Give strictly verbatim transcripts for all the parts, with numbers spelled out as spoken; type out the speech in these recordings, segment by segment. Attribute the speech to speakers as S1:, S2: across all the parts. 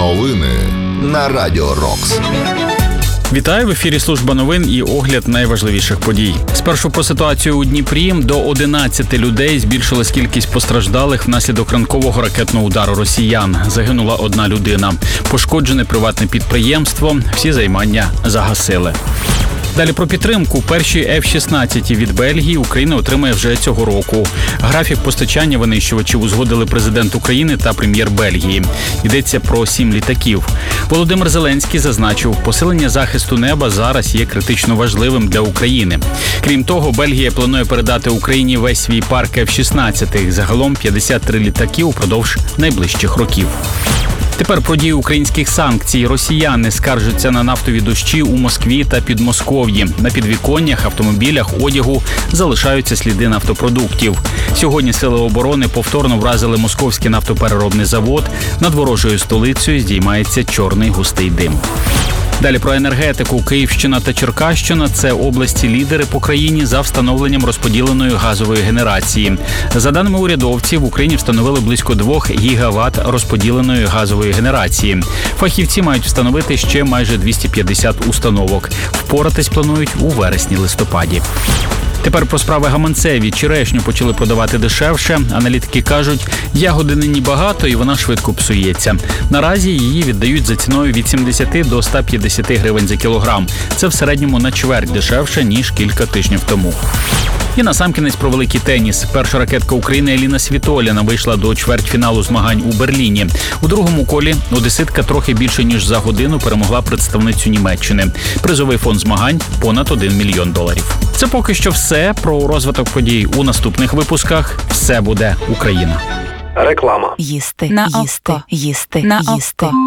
S1: Новини на Радіо Рокс.
S2: Вітаю, в ефірі служба новин і огляд найважливіших подій. Спершу про ситуацію у Дніпрі. До одинадцяти людей збільшилась кількість постраждалих внаслідок ранкового ракетного удару росіян. Загинула одна людина. Пошкоджене приватне підприємство. Всі займання загасили. Далі про підтримку. Перші еф шістнадцять від Бельгії Україна отримає вже цього року. Графік постачання винищувачів узгодили президент України та прем'єр Бельгії. Йдеться про сім літаків. Володимир Зеленський зазначив, посилення захисту неба зараз є критично важливим для України. Крім того, Бельгія планує передати Україні весь свій парк еф шістнадцять, загалом п'ятдесят три літаки упродовж найближчих років. Тепер про дії українських санкцій. Росіяни скаржаться на нафтові дощі у Москві та Підмосков'ї. На підвіконнях, автомобілях, одягу залишаються сліди нафтопродуктів. Сьогодні сили оборони повторно вразили московський нафтопереробний завод. Над ворожою столицею здіймається чорний густий дим. Далі про енергетику. Київщина та Черкащина – це області-лідери по країні за встановленням розподіленої газової генерації. За даними урядовців, в Україні встановили близько двох гігават розподіленої газової генерації. Фахівці мають встановити ще майже двісті п'ятдесят установок. Впоратись планують у вересні-листопаді. Тепер про справи гаманцеві. Черешню почали продавати дешевше. Аналітики кажуть, ягоди нині багато і вона швидко псується. Наразі її віддають за ціною від сімдесяти до ста п'ятдесяти гривень за кілограм. Це в середньому на чверть дешевше, ніж кілька тижнів тому. І насамкінець про великий теніс. Перша ракетка України Еліна Світоліна вийшла до чвертьфіналу змагань у Берліні. У другому колі одеситка трохи більше ніж за годину перемогла представницю Німеччини. Призовий фонд змагань – понад один мільйон доларів. Це поки що все. Про розвиток подій у наступних випусках. Все буде Україна.
S3: Реклама.
S4: Їсти, на їсти, око. їсти, на їсти. Око.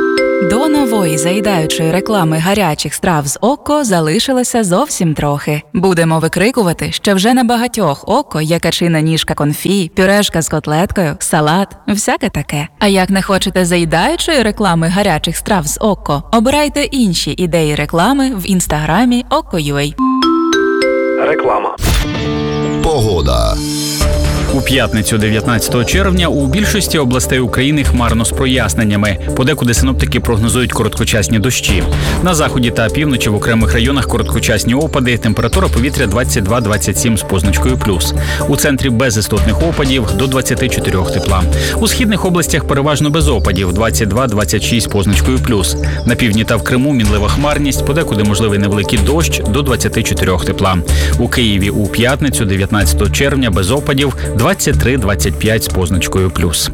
S4: До нової заїдаючої реклами гарячих страв з Око залишилося зовсім трохи. Будемо викрикувати, що вже на багатьох Око є качина ніжка конфі, пюрешка з котлеткою, салат, всяке таке. А як не хочете заїдаючої реклами гарячих страв з Око, обирайте інші ідеї реклами в інстаграмі Око.ua.
S3: Реклама.
S1: Погода.
S2: У п'ятницю дев'ятнадцятого червня у більшості областей України хмарно з проясненнями. Подекуди синоптики прогнозують короткочасні дощі. На заході та півночі в окремих районах короткочасні опади, температура повітря двадцять два - двадцять сім з позначкою плюс. У центрі без істотних опадів до двадцяти чотирьох тепла. У східних областях переважно без опадів двадцять два - двадцять шість з позначкою плюс. На півдні та в Криму мінлива хмарність, подекуди можливий невеликий дощ до двадцяти чотирьох тепла. У Києві у п'ятницю дев'ятнадцятого червня без опадів двадцять три - двадцять п'ять з позначкою плюс.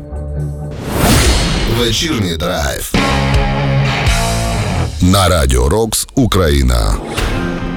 S1: Вечірній драйв. На Радіо Рокс Україна.